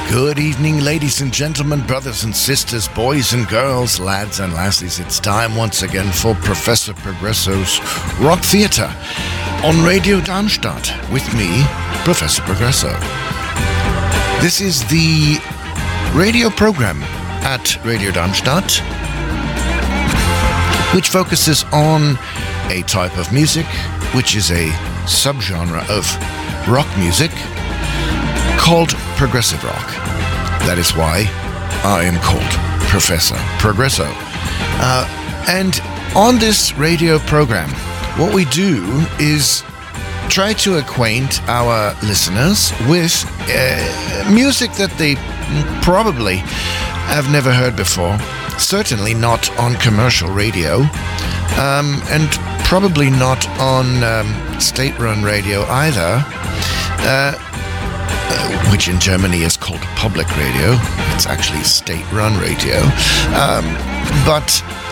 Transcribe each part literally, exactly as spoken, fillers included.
Good evening, ladies and gentlemen, brothers and sisters, boys and girls, lads and lassies. It's time once again for Professor Progresso's Rock Theatre on Radio Darmstadt with me, Professor Progresso. This is the radio program at Radio Darmstadt, which focuses on a type of music, which is a subgenre of rock music called progressive rock. That is why I am called Professor Progresso. Uh, and on this radio program, what we do is try to acquaint our listeners with uh, music that they probably have never heard before, certainly not on commercial radio, um, and probably not on um, state-run radio either, uh, which in Germany is called public radio. It's actually state-run radio, um, but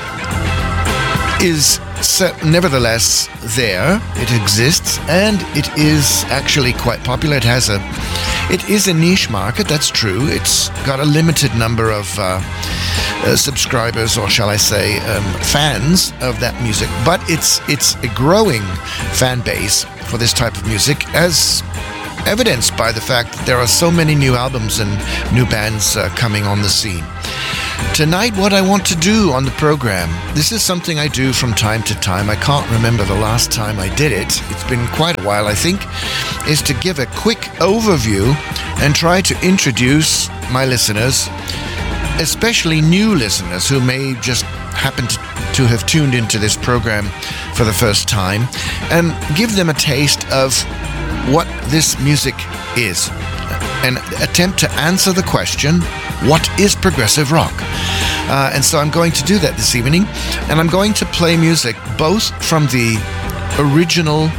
is set, nevertheless there. It exists, and it is actually quite popular. It has a, it is a niche market. That's true. It's got a limited number of uh, uh, subscribers, or shall I say, um, fans of that music. But it's it's a growing fan base for this type of music, as evidenced by the fact that there are so many new albums and new bands uh, coming on the scene. Tonight, what I want to do on the program, this is something I do from time to time. I can't remember the last time I did it. It's been quite a while, I think, is to give a quick overview and try to introduce my listeners, especially new listeners who may just happen to, to have tuned into this program for the first time, and give them a taste of what this music is, and attempt to answer the question, what is progressive rock? Uh, and so I'm going to do that this evening, and I'm going to play music both from the original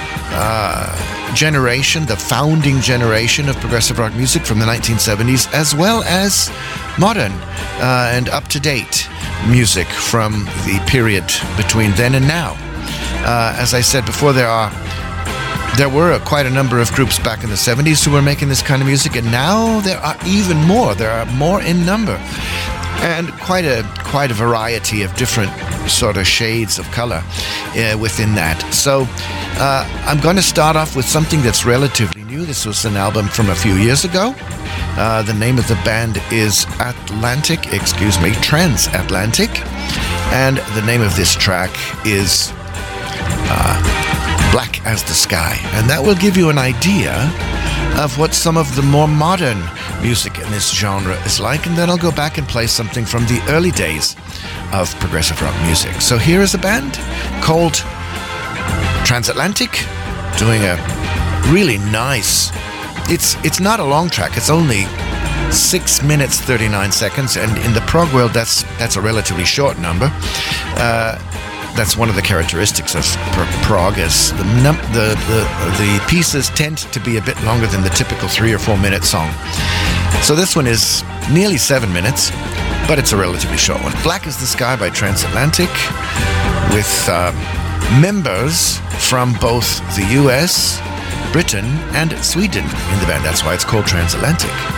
uh, generation, the founding generation of progressive rock music from the nineteen seventies, as well as modern uh, and up-to-date music from the period between then and now. Uh, as I said before, there are There were quite a number of groups back in the seventies who were making this kind of music, and now there are even more. There are more in number, and quite a quite a variety of different sort of shades of color uh, within that. So uh, I'm going to start off with something that's relatively new. This was an album from a few years ago. Uh, the name of the band is Atlantic, excuse me, Transatlantic, and the name of this track is Uh, Black as the Sky, and that will give you an idea of what some of the more modern music in this genre is like, and then I'll go back and play something from the early days of progressive rock music. So here is a band called Transatlantic doing a really nice, it's it's not a long track, it's only six minutes thirty-nine seconds, and in the prog world that's that's a relatively short number. Uh, That's one of the characteristics of prog, is the, num- the the the pieces tend to be a bit longer than the typical three or four minute song. So this one is nearly seven minutes, but it's a relatively short one. Black as the Sky by Transatlantic, with um, members from both the U S, Britain, and Sweden in the band. That's why it's called Transatlantic.